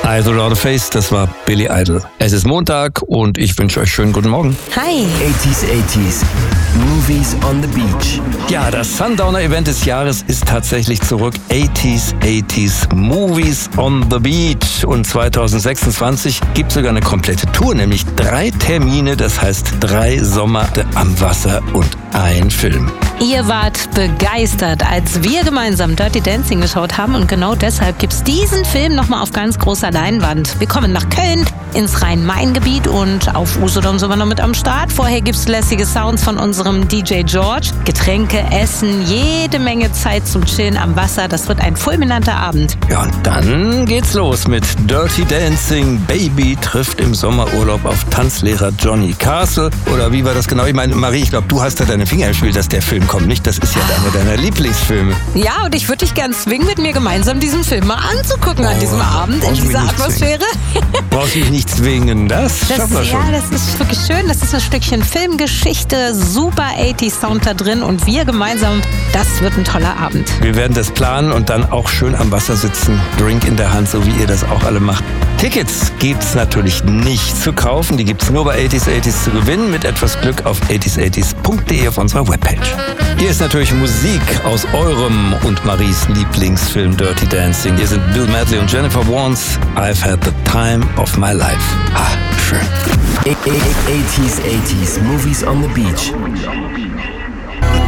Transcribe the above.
Eyes Without a Face, das war Billy Idol. Es ist Montag und ich wünsche euch schönen guten Morgen. Hi. 80s, Movies on the Beach. Ja, das Sundowner-Event des Jahres ist tatsächlich zurück. 80s, Movies on the Beach. Und 2026 gibt es sogar eine komplette Tour, nämlich 3 Termine, das heißt 3 Sommer am Wasser und ein Film. Ihr wart begeistert, als wir gemeinsam Dirty Dancing geschaut haben und genau deshalb gibt's diesen Film nochmal auf ganz großer Leinwand. Wir kommen nach Köln, ins Rhein-Main-Gebiet und auf Usedom sind wir noch mit am Start. Vorher gibt's lässige Sounds von unserem DJ George, Getränke, Essen, jede Menge Zeit zum Chillen am Wasser. Das wird ein fulminanter Abend. Ja, und dann geht's los mit Dirty Dancing. Baby trifft im Sommerurlaub auf Tanzlehrer Johnny Castle. Oder wie war das genau? Ich meine, Marie, ich glaube, du hast da deine Finger im Spiel, dass der Film kommt, nicht? Das ist ja einer deiner Lieblingsfilme. Ja, und ich würde dich gern zwingen, mit mir gemeinsam diesen Film mal anzugucken an diesem Abend, in dieser Atmosphäre. Brauchst mich nicht zwingen, das schaffen wir schon. Ja, das ist wirklich schön. Das ist ein Stückchen Filmgeschichte, super 80s Sound da drin und wir gemeinsam, das wird ein toller Abend. Wir werden das planen und dann auch schön am Wasser sitzen, Drink in der Hand, so wie ihr das auch alle macht. Tickets gibt's natürlich nicht zu kaufen, die gibt's nur bei 80s zu gewinnen, mit etwas Glück auf 80s.de auf unserer Webpage. Hier ist natürlich Musik aus eurem und Maries Lieblingsfilm Dirty Dancing. Hier sind Bill Medley und Jennifer Warnes. I've had the time of my life. Ah, schön. 80s, Movies on the Beach.